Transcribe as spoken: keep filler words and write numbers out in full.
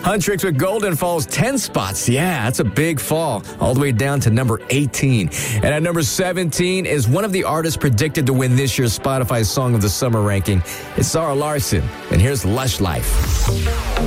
Huntrix with Golden falls ten spots. Yeah, that's a big fall, all the way down to number eighteen. And at number seventeen is one of the artists predicted to win this year's Spotify Song of the Summer ranking. It's Zara Larsson, and here's Lush Life.